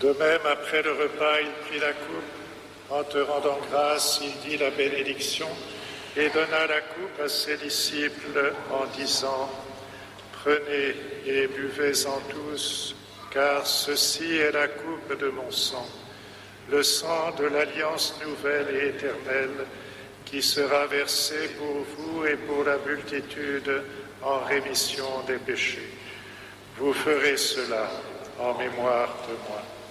De même, après le repas, il prit la coupe. En te rendant grâce, il dit la bénédiction et donna la coupe à ses disciples en disant : Prenez et buvez-en tous, car ceci est la coupe de mon sang, le sang de l'alliance nouvelle et éternelle, qui sera versé pour vous et pour la multitude en rémission des péchés. Vous ferez cela en mémoire de moi.